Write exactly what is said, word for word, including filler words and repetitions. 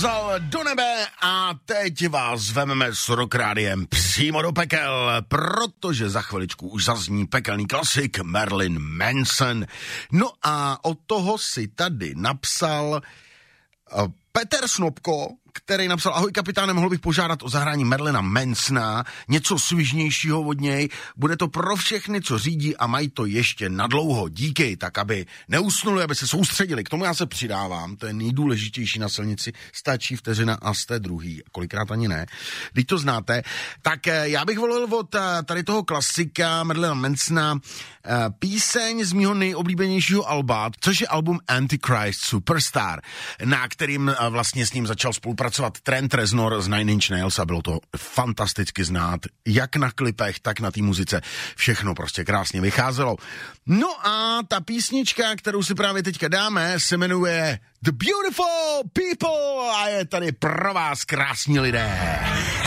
vzal do nebe a teď vás vememe s Rock Rádiem přímo do pekel, protože za chviličku už zazní pekelný klasik Marilyn Manson. No a od toho si tady napsal uh, Petr Snopko, který napsal: ahoj kapitáne, mohl bych požádat o zahrání Marilyna Mansona, něco svižnějšího od něj, bude to pro všechny, co řídí a mají to ještě nadlouho, díky, tak aby neusnuli, aby se soustředili, k tomu já se přidávám, to je nejdůležitější na silnici, stačí vteřina a z té druhý, kolikrát ani ne, když to znáte, tak já bych volil od tady toho klasika Marilyna Mansona píseň z mýho nejoblíbenějšího alba, což je album Antichrist Superstar, na kterým vlastně s ním začal spolupracovat Trent Reznor z Nine Inch Nails a bylo to fantasticky znát, jak na klipech, tak na té muzice, všechno prostě krásně vycházelo. No a ta písnička, kterou si právě teďka dáme, se jmenuje The Beautiful People a je tady pro vás krásní lidé.